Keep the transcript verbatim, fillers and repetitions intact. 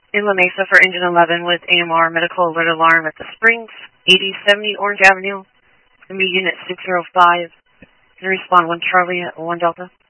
In La Mesa for Engine eleven with A M R medical alert alarm at the Springs, eighty seventy Orange Avenue. It's going to be Unit six zero five. Can respond one Charlie at one Delta.